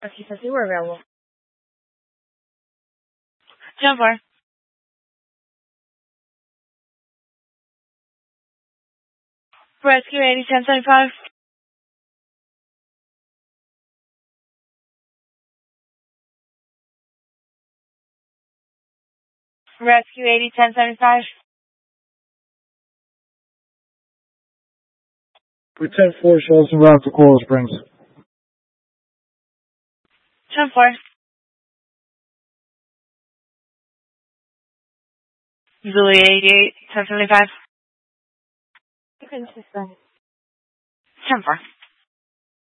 He says you were available. 10-4. Rescue 80-1075. Rescue 80-1075. Pretend 4 shows en route to Coral Springs. 10-4. Zulu 88-1075. Okay, this is fine. 10-4.